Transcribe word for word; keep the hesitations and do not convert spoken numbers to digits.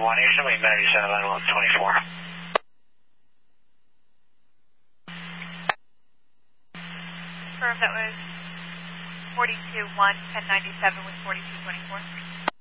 one Houston, we met you satellite eleven twenty-four. Confirm that was forty-two one, ten ninety-seven with forty-two twenty-four.